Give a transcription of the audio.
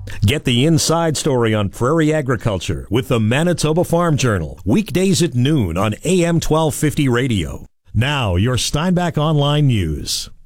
Get the inside story on prairie agriculture with the Manitoba Farm Journal, weekdays at noon on AM 1250 radio. Now, your Steinbach Online News.